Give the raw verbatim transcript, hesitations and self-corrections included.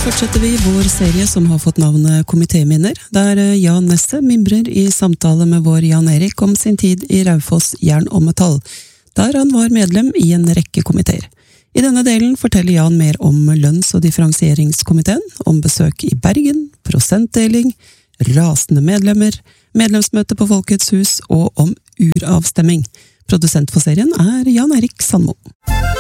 fortsetter vi vår serie som har fått navnet Komitéminner, der Jan Nesse mimrer i samtale med vår Jan Erik om sin tid i Raufoss Jern og Metall, der han var medlem i en rekke komiteer. I denne delen forteller Jan mer om lønns- og differensieringskomiteen, om besøk i Bergen, prosentdeling, rasende medlemmer, medlemsmøte på Folkets hus og om uravstemming. Produsent for serien er Jan Erik Sandmo.